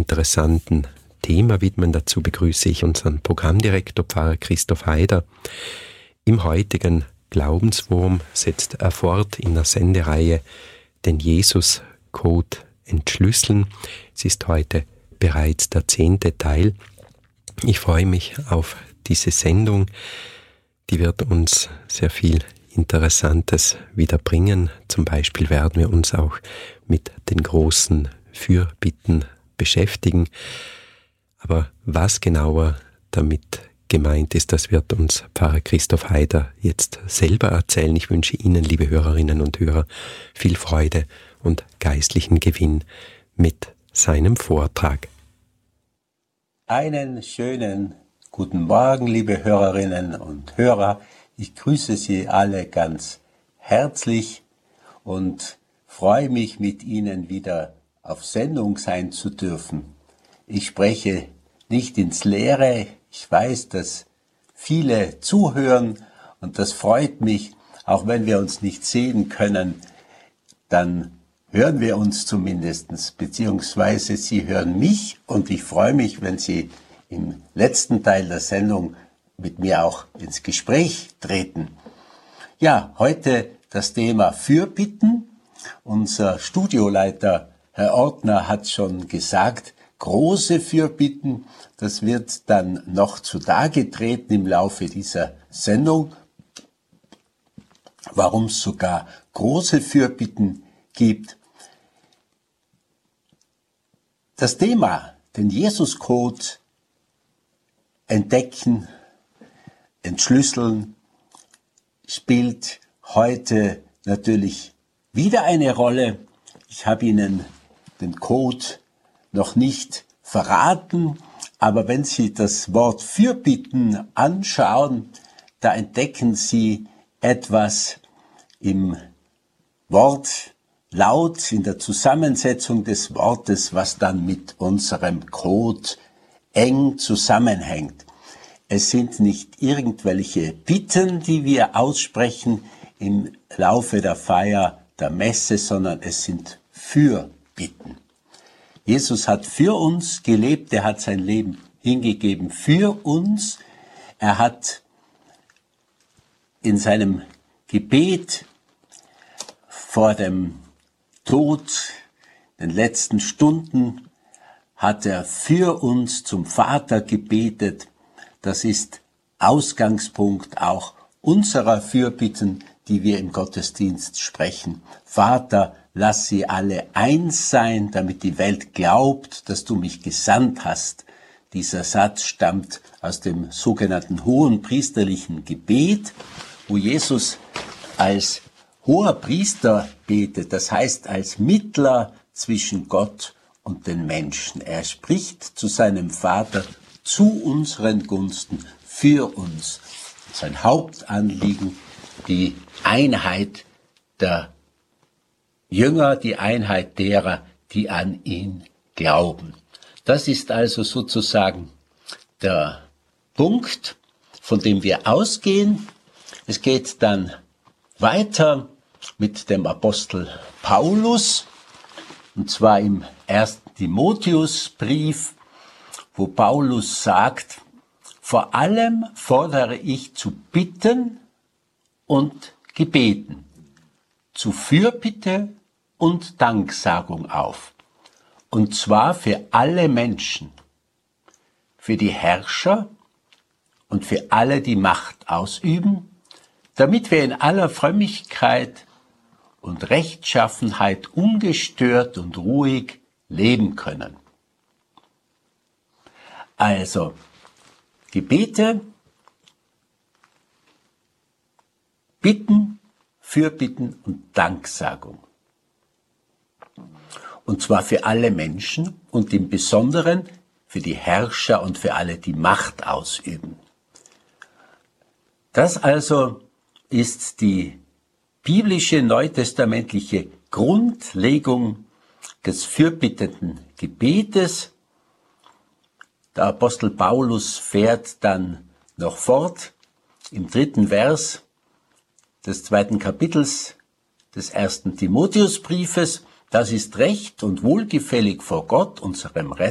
interessanten Thema widmen. Dazu begrüße ich unseren Programmdirektor Pfarrer Christoph Haider. Im heutigen Glaubenswurm setzt er fort in der Sendereihe den Jesus-Code entschlüsseln. Es ist heute bereits der 10. Teil. Ich freue mich auf diese Sendung. Die wird uns sehr viel Interessantes wieder bringen. Zum Beispiel werden wir uns auch mit den großen Fürbitten beschäftigen. Aber was genauer damit gemeint ist, das wird uns Pfarrer Christoph Haider jetzt selber erzählen. Ich wünsche Ihnen, liebe Hörerinnen und Hörer, viel Freude und geistlichen Gewinn mit seinem Vortrag. Einen schönen guten Morgen, liebe Hörerinnen und Hörer. Ich grüße Sie alle ganz herzlich und freue mich, mit Ihnen wieder auf Sendung sein zu dürfen. Ich spreche nicht ins Leere. Ich weiß, dass viele zuhören und das freut mich. Auch wenn wir uns nicht sehen können, dann hören wir uns zumindest, beziehungsweise Sie hören mich und ich freue mich, wenn Sie im letzten Teil der Sendung mit mir auch ins Gespräch treten. Ja, heute das Thema Fürbitten. Unser Studioleiter Herr Ortner hat schon gesagt, große Fürbitten, das wird dann noch zutage treten im Laufe dieser Sendung. Warum es sogar große Fürbitten gibt. Das Thema, den Jesus-Code entdecken, entschlüsseln, spielt heute natürlich wieder eine Rolle. Ich habe Ihnen den Code noch nicht verraten, aber wenn Sie das Wort Fürbitten anschauen, da entdecken Sie etwas im Wortlaut, in der Zusammensetzung des Wortes, was dann mit unserem Code eng zusammenhängt. Es sind nicht irgendwelche Bitten, die wir aussprechen im Laufe der Feier der Messe, sondern es sind Fürbitten. Jesus hat für uns gelebt, er hat sein Leben hingegeben für uns. Er hat in seinem Gebet vor dem Tod, in den letzten Stunden, hat er für uns zum Vater gebetet. Das ist Ausgangspunkt auch unserer Fürbitten, die wir im Gottesdienst sprechen. Vater, lass sie alle eins sein, damit die Welt glaubt, dass du mich gesandt hast. Dieser Satz stammt aus dem sogenannten hohenpriesterlichen Gebet, wo Jesus als hoher Priester betet, das heißt als Mittler zwischen Gott und den Menschen. Er spricht zu seinem Vater zu unseren Gunsten, für uns. Sein Hauptanliegen, die Einheit der Jünger, die Einheit derer, die an ihn glauben. Das ist also sozusagen der Punkt, von dem wir ausgehen. Es geht dann weiter mit dem Apostel Paulus, und zwar im 1. Timotheusbrief, wo Paulus sagt, vor allem fordere ich zu Bitten und Gebeten, zu Fürbitte und Danksagung auf. Und zwar für alle Menschen, für die Herrscher und für alle, die Macht ausüben, damit wir in aller Frömmigkeit und Rechtschaffenheit ungestört und ruhig leben können. Also, Gebete, Bitten, Fürbitten und Danksagung. Und zwar für alle Menschen und im Besonderen für die Herrscher und für alle, die Macht ausüben. Das also ist die biblische neutestamentliche Grundlegung des fürbittenden Gebetes. Der Apostel Paulus fährt dann noch fort im 3. Vers des 2. Kapitels des 1. Timotheusbriefes. Das ist recht und wohlgefällig vor Gott, unserem Retter,